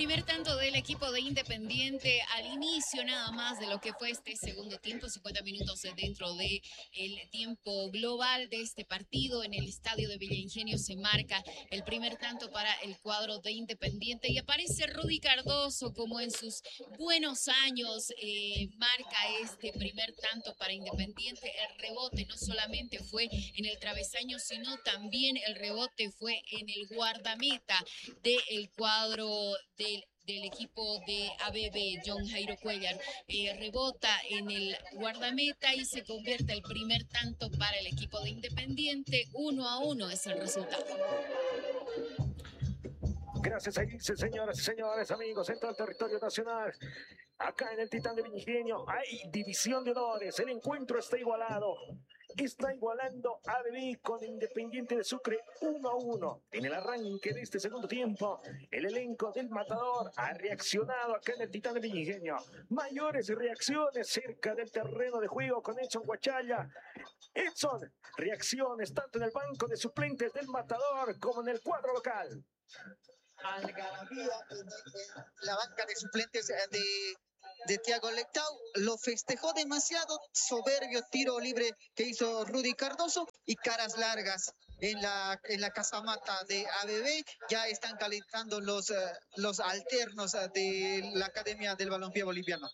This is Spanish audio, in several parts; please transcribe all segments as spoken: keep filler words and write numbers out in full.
primer tanto del equipo de Independiente al inicio nada más de lo que fue este segundo tiempo, cincuenta minutos dentro del tiempo global de este partido. En el estadio de Villa Ingenio se marca el primer tanto para el cuadro de Independiente y aparece Rudy Cardoso como en sus buenos años, eh, marca este primer tanto para Independiente. El rebote no solamente fue en el travesaño, sino también el rebote fue en el guardameta del cuadro del del equipo de A B B, John Jairo Cuellar, eh, rebota en el guardameta y se convierte el primer tanto para el equipo de Independiente. Uno a uno es el resultado. Gracias a Ilse, señoras y señores, amigos, en todo el territorio nacional. Acá en el Titán de Ingenio hay división de honores. El encuentro está igualado. Está igualando A B B con Independiente de Sucre uno a uno. En el arranque de este segundo tiempo, el elenco del Matador ha reaccionado acá en el Titán de Ingenio. Mayores reacciones cerca del terreno de juego con Edson Guachalla. Edson, reacciones tanto en el banco de suplentes del Matador como en el cuadro local. Algarabía en la banca de suplentes de, de Thiago Lectau, lo festejó demasiado, soberbio tiro libre que hizo Rudy Cardoso y caras largas en la, en la casamata de A B B. Ya están calentando los, uh, los alternos uh, de la Academia del Balompié Boliviano.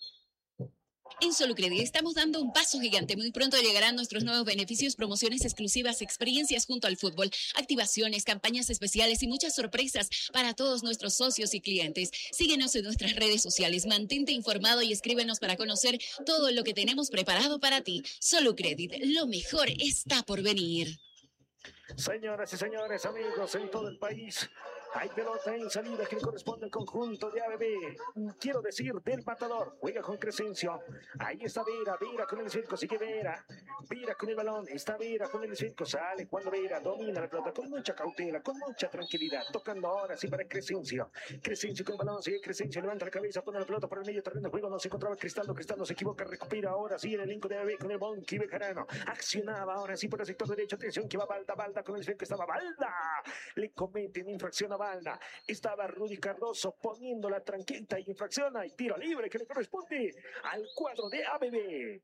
En Solucredi estamos dando un paso gigante. Muy pronto llegarán nuestros nuevos beneficios, promociones exclusivas, experiencias junto al fútbol, activaciones, campañas especiales y muchas sorpresas para todos nuestros socios y clientes. Síguenos en nuestras redes sociales, mantente informado y escríbenos para conocer todo lo que tenemos preparado para ti. Solucredit, lo mejor está por venir. Señoras y señores, amigos en todo el país, hay pelota en salida que le corresponde al conjunto de A B B. Quiero decir, del Matador. Juega con Crescencio. Ahí está Vera. Vera con el circo. Sigue Vera. Vera con el balón. Está Vera con el circo. Sale cuando Vera domina la pelota con mucha cautela, con mucha tranquilidad. Tocando ahora sí para Crescencio. Crescencio con el balón. Sigue Crescencio. Levanta la cabeza. Pone la pelota por el medio terreno de juego. No se encontraba Cristaldo. Cristaldo se equivoca. Recupera ahora sí el elenco de A B B con el Bonqui Bejarano. Accionaba ahora sí por el sector derecho. Atención que va Balda. Balda con el circo. Estaba Balda. Le cometen infracción a Balda. Estaba Rudy Cardoso poniendo la tranquilita y infracciona y tiro libre que le corresponde al cuadro de A B B.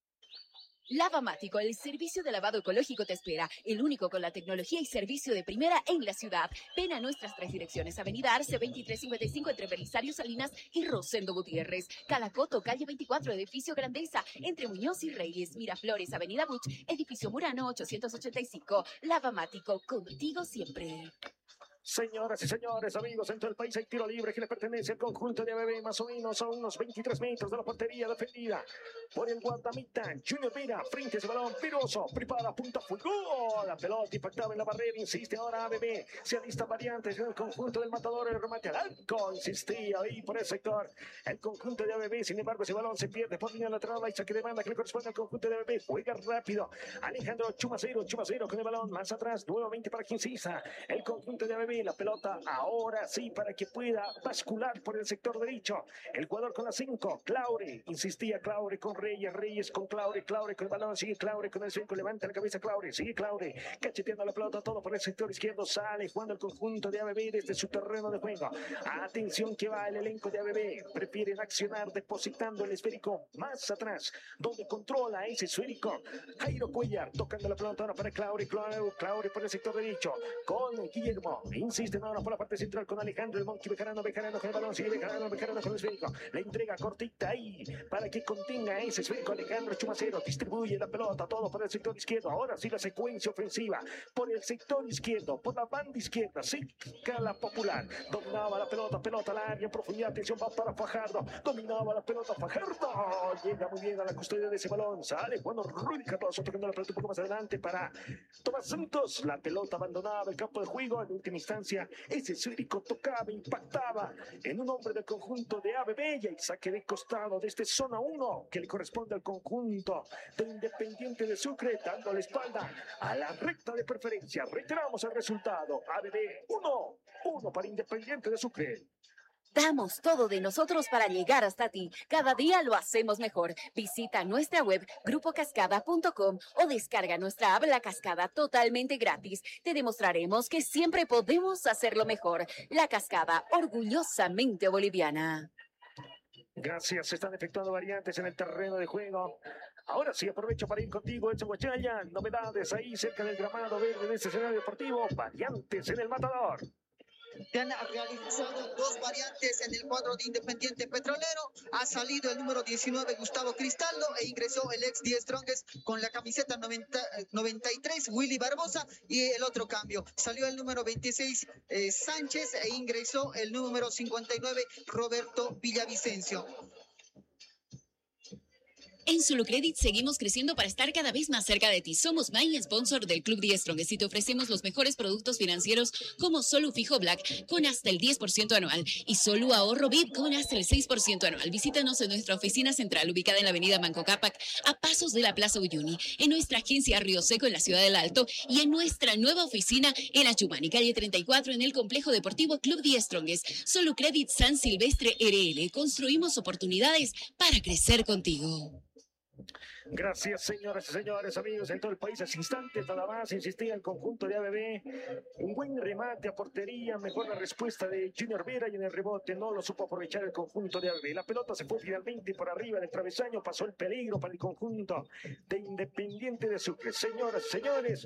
Lavamático, el servicio de lavado ecológico te espera, el único con la tecnología y servicio de primera en la ciudad. Ven a nuestras tres direcciones, Avenida Arce veintitrés cincuenta y cinco entre Belisario Salinas y Rosendo Gutiérrez, Calacoto, calle veinticuatro, edificio Grandeza, entre Muñoz y Reyes, Miraflores, Avenida Buch, edificio Murano ochocientos ochenta y cinco. Lavamático, contigo siempre. Señoras y señores, amigos, en todo el país hay tiro libre que le pertenece al conjunto de A B B, más o menos a unos veintitrés metros de la portería defendida por el guardameta Junior Vera. Frente a ese balón, Piroso, prepara, punta, fulgó. La pelota impactaba en la barrera, insiste ahora A B B. Se alista variantes en el conjunto del Matador, el remate al arco, insistía ahí por el sector. El conjunto de A B B, sin embargo, ese balón se pierde por línea lateral, hay saque de banda que le corresponde al conjunto de A B B. Juega rápido, Alejandro Chumacero, Chumacero con el balón, más atrás, nuevamente para que insista el conjunto de A B B. La pelota ahora sí para que pueda bascular por el sector derecho. El jugador con la cinco, Claure, insistía Claure con Reyes, Reyes con Claure, Claure con el balón, sigue Claure con el cinco, levanta la cabeza Claure, sigue Claure, cacheteando la pelota todo por el sector izquierdo, sale jugando el conjunto de A B B desde su terreno de juego. Atención que va el elenco de A B B, prefieren accionar depositando el esférico más atrás, donde controla ese esférico. Jairo Cuellar tocando la pelota ahora para Claure, Claure, Claure por el sector derecho, con Guillermo, insisten ahora por la parte central con Alejandro, el Monkey Bejarano, Bejarano con el balón, sigue Bejarano, Bejarano con el esférico, la entrega cortita ahí para que contenga ese esférico. Alejandro Chumacero distribuye la pelota todo por el sector izquierdo, ahora sí la secuencia ofensiva por el sector izquierdo, por la banda izquierda, cerca la Popular, dominaba la pelota, pelota al área, profundidad, atención va para Fajardo, dominaba la pelota Fajardo, llega muy bien a la custodia de ese balón, sale cuando Rudy Cardoso tocando la pelota un poco más adelante para Tomás Santos, la pelota abandonaba el campo de juego, en última instancia ese esférico tocaba, impactaba en un hombre del conjunto de A B B y el saque de costado de este zona uno que le corresponde al conjunto de Independiente de Sucre, dando la espalda a la recta de preferencia. Reiteramos el resultado: A B B uno, uno para Independiente de Sucre. Damos todo de nosotros para llegar hasta ti. Cada día lo hacemos mejor. Visita nuestra web grupo cascada punto com o descarga nuestra app La Cascada totalmente gratis. Te demostraremos que siempre podemos hacerlo mejor. La Cascada, orgullosamente boliviana. Gracias, se están efectuando variantes en el terreno de juego. Ahora sí, aprovecho para ir contigo, Edson Huachaya. Novedades ahí cerca del gramado verde de este escenario deportivo. Variantes en el matador. Se han realizado dos variantes en el cuadro de Independiente Petrolero. Ha salido el número diecinueve, Gustavo Cristaldo, e ingresó el ex The Strongest con la camiseta noventa, noventa y tres, Willy Barbosa, y el otro cambio. Salió el número veintiséis, eh, Sánchez, e ingresó el número cincuenta y nueve, Roberto Villavicencio. En Solucredit seguimos creciendo para estar cada vez más cerca de ti. Somos My Sponsor del Club The Strongest y te ofrecemos los mejores productos financieros como Solu Fijo Black con hasta el diez por ciento anual y Solu Ahorro V I P con hasta el seis por ciento anual. Visítanos en nuestra oficina central ubicada en la avenida Manco Cápac a pasos de la Plaza Uyuni, en nuestra agencia Río Seco en la ciudad del Alto y en nuestra nueva oficina en Achumani, calle treinta y cuatro en el complejo deportivo Club The Strongest. Solucredit San Silvestre R L. Construimos oportunidades para crecer contigo. Gracias, señoras y señores, amigos en todo el país. Hace instantes nada más insistía el conjunto de A B B. Un buen remate a portería, mejor la respuesta de Junior Vera y en el rebote no lo supo aprovechar el conjunto de A B B. La pelota se fue finalmente por arriba del travesaño, pasó el peligro para el conjunto de Independiente de Sucre. Señoras y señores,